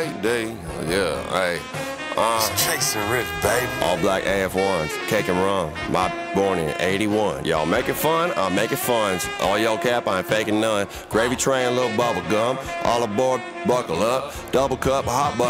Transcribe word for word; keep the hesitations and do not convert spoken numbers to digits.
Day, yeah, hey. Uh, Jason Rich, baby. all black A F ones, cake and rum. My born in eighty-one. Y'all make it fun, I'm making funds. All y'all cap, I ain't faking none. Gravy train, little bubble gum. All aboard, buckle up. Double cup, hot butter.